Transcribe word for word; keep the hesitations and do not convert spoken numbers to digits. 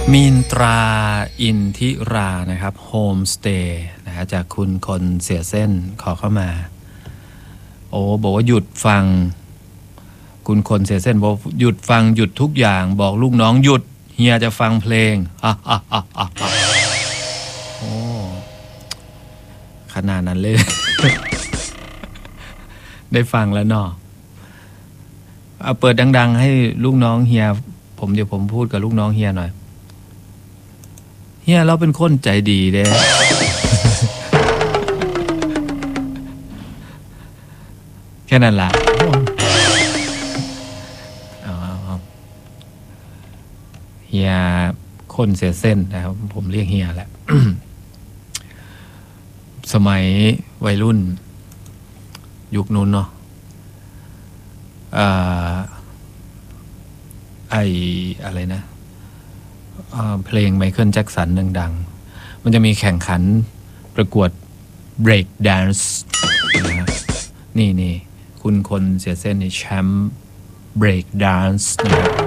มีนตราอินทิรานะครับโฮมสเตย์นะฮะจากคุณคนเสียเส้นขอเข้ามาโอ้บอกว่าหยุดฟังคุณคนเสียเส้นบอกหยุดฟังหยุดทุกอย่างบอกลูกน้องหยุดเฮียจะฟังเพลงอ่ะอ่ะอ่ะอ่ะอ่ะโอ้ขนาดนั้นเลย ได้ฟังแล้วเนาะเอาเปิดดังๆให้ลูกน้องเฮียผมเดี๋ยวผมพูดกับลูกน้องเฮียหน่อยเฮียเราเป็นคนใจดีเด้ แค่นั้นละเฮียคนเสียเส้นนะครับผมเรียกเฮียแหละ สมัยวัยรุ่นยุคนู้นเนาะไออะไรนะเพลงไมเคิลแจ็คสันดังๆมันจะมีแข่งขันประกวด break dance นะนี่นี่คุณคนเสียเส้นนี่แชมป์ break dance นะครับ